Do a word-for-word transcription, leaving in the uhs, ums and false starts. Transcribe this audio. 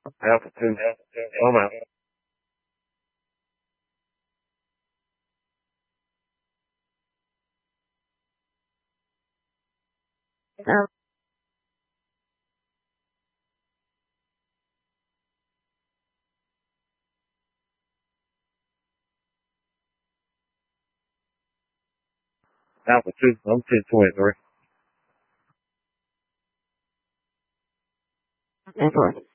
Alpha two. I'm out. Uh, Alpha two. I'm ten twenty-three. Influence.